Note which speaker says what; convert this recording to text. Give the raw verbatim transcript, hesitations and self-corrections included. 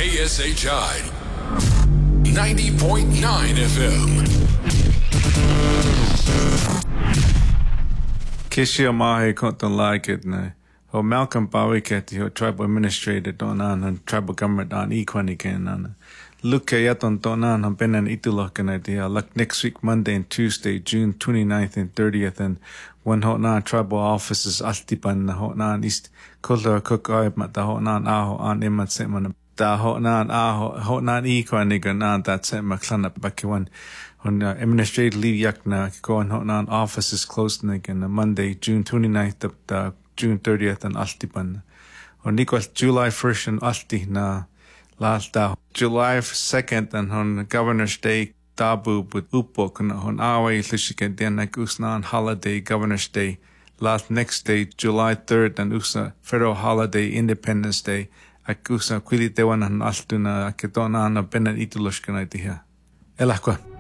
Speaker 1: K S H I ninety point nine F M.
Speaker 2: Kishia mahi konton like it na. Ho Malcolm Bawiketi ho tribal administrator donan and tribal government on equani can. Look yaton donan han benen itulokana dia like next week Monday and Tuesday June twenty-ninth and thirtieth and one hotna tribal offices altipan na hotna east kulra cook aib mat da hotna aho an imat seman da hotna aho hotna equani gana that set maklana bakiwan on uh, administrative leave yakna ko on hotna offices closed again Monday June twenty-ninth up the June thirtieth and altipan on equal July first and alti na last da July second and on Governor's Day tabu but upok na on away lishiken den na usna on holiday Governor's Day last next day July third and usa federal holiday Independence Day akusa kwili tewan an altuna aketona na benan ituloshkana dia elakwa